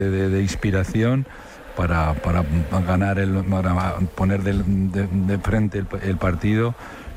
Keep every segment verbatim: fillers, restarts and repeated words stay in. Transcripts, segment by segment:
de, de inspiración para, para ganar, el, para poner de, de, de frente el, el partido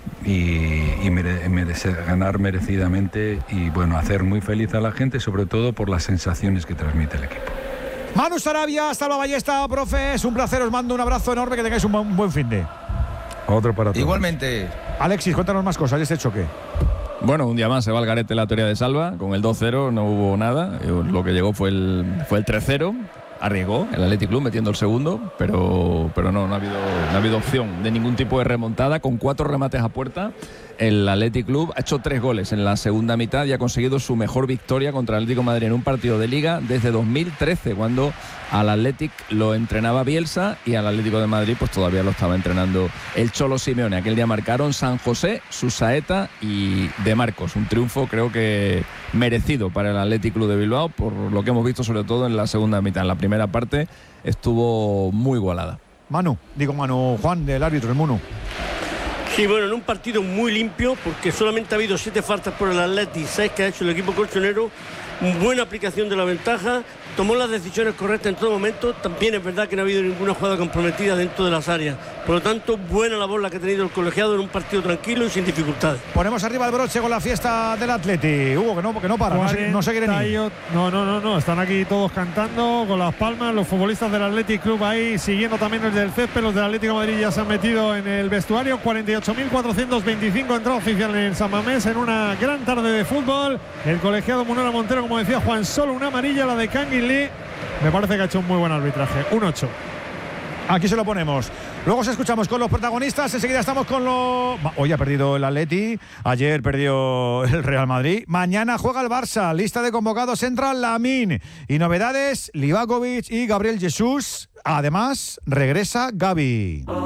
y, y mere, merecer, ganar merecidamente y bueno, hacer muy feliz a la gente, sobre todo por las sensaciones que transmite el equipo. Manu Sarabia, hasta la ballesta, profe, es un placer, os mando un abrazo enorme, que tengáis un, un buen fin de. Otro para todos. Igualmente. Alexis, cuéntanos más cosas de este choque. Bueno, un día más se va al garete la teoría de Salva, con el dos cero no hubo nada, lo que llegó fue el, fue el tres cero, arriesgó el Athletic Club metiendo el segundo, pero, pero no, no ha, habido, no ha habido opción de ningún tipo de remontada, con cuatro remates a puerta. El Athletic Club ha hecho tres goles en la segunda mitad y ha conseguido su mejor victoria contra el Atlético de Madrid en un partido de Liga desde dos mil trece, cuando al Athletic lo entrenaba Bielsa y al Atlético de Madrid pues todavía lo estaba entrenando el Cholo Simeone. Aquel día marcaron San José, Susaeta y De Marcos. Un triunfo creo que merecido para el Athletic Club de Bilbao, por lo que hemos visto sobre todo en la segunda mitad. En la primera parte estuvo muy igualada. Manu, digo Manu, Juan, del árbitro, el Munu. Sí, bueno, en un partido muy limpio, porque solamente ha habido siete faltas por el Athletic, seis que ha hecho el equipo colchonero, buena aplicación de la ventaja, tomó las decisiones correctas en todo momento. También es verdad que no ha habido ninguna jugada comprometida dentro de las áreas, por lo tanto, buena labor la que ha tenido el colegiado en un partido tranquilo y sin dificultades. Ponemos arriba el broche con la fiesta del Atleti. Hugo, que no, que no para, no se, no se quiere ni. No, no, no, no, están aquí todos cantando con las palmas, los futbolistas del Athletic Club ahí siguiendo también el del césped. Los del Atlético de Madrid ya se han metido en el vestuario. cuarenta y ocho mil cuatrocientos veinticinco entrada oficial en San Mamés en una gran tarde de fútbol. El colegiado Munera Montero, como decía Juan, solo una amarilla, la de Canguilí. Me parece que ha hecho un muy buen arbitraje. Un ocho. Aquí se lo ponemos. Luego os escuchamos con los protagonistas. Enseguida estamos con los... Hoy ha perdido el Atleti. Ayer perdió el Real Madrid. Mañana juega el Barça. Lista de convocados entra Lamine. Y novedades, Livakovic y Gabriel Jesús. Además, regresa Gavi.